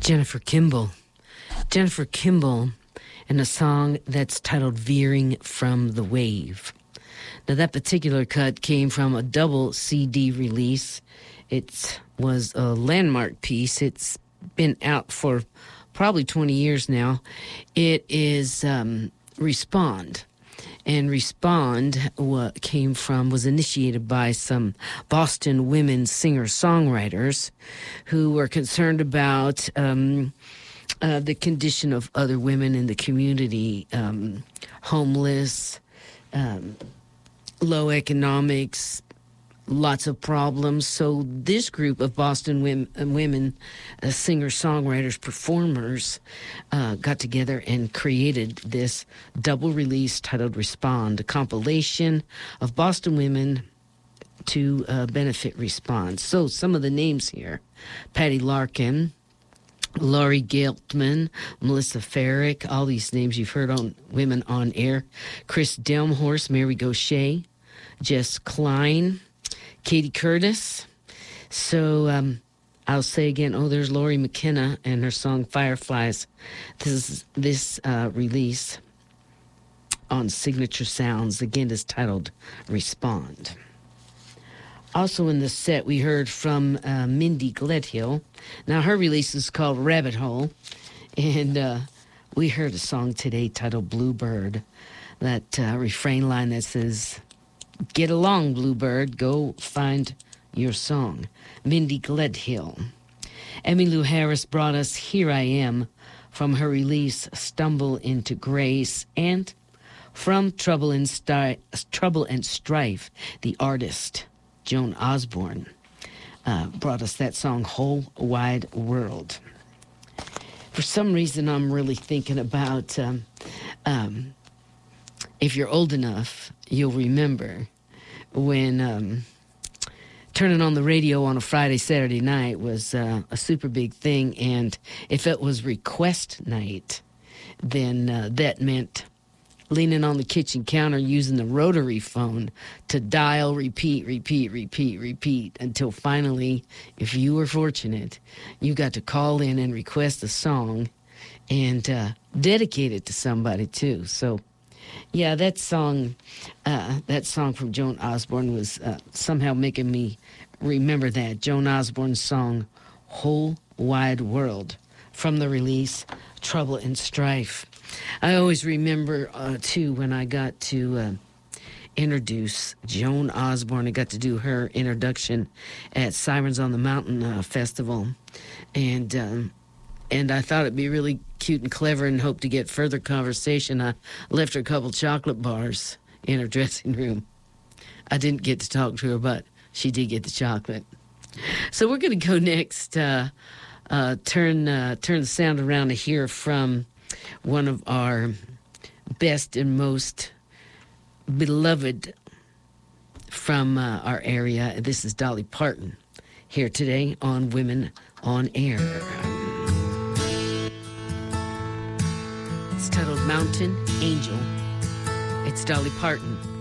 Jennifer Kimball. Jennifer Kimball and a song that's titled Veering from the Wave. Now, that particular cut came from a double CD release. It was a landmark piece. It's been out for probably 20 years now. It is Respond. And Respond was initiated by some Boston women singer-songwriters who were concerned about the condition of other women in the community, homeless, low economics, lots of problems. So this group of Boston women singer-songwriters, performers, got together and created this double release titled Respond, a compilation of Boston women to benefit Respond. So some of the names here: Patty Larkin, Laurie Geltman, Melissa Farrick, all these names you've heard on Women on Air, Chris Delmhorst, Mary Gaucher, Jess Klein, Katie Curtis. So I'll say again, there's Lori McKenna and her song Fireflies. This release on Signature Sounds, again, is titled Respond. Also in the set, we heard from Mindy Gledhill. Now, her release is called Rabbit Hole, and we heard a song today titled Bluebird, that refrain line that says, "Get along, Bluebird, go find your song." Mindy Gledhill. Emmylou Harris brought us Here I Am from her release Stumble into Grace, and from Trouble and Strife, the artist Joan Osborne brought us that song, Whole Wide World. For some reason, I'm really thinking about, if you're old enough, you'll remember when turning on the radio on a Friday, Saturday night was a super big thing. And if it was request night, then that meant leaning on the kitchen counter using the rotary phone to dial, repeat, until finally, if you were fortunate, you got to call in and request a song and dedicate it to somebody too. So, yeah, that song from Joan Osborne was somehow making me remember that. Joan Osborne's song, Whole Wide World, from the release Trouble and Strife. I always remember, too, when I got to introduce Joan Osborne. I got to do her introduction at Sirens on the Mountain Festival. And I thought it'd be really cute and clever and hoped to get further conversation. I left her a couple chocolate bars in her dressing room. I didn't get to talk to her, but she did get the chocolate. So we're going to go next, turn the sound around to hear from one of our best and most beloved from our area. This is Dolly Parton, here today on Women on Air. It's titled Mountain Angel. It's Dolly Parton.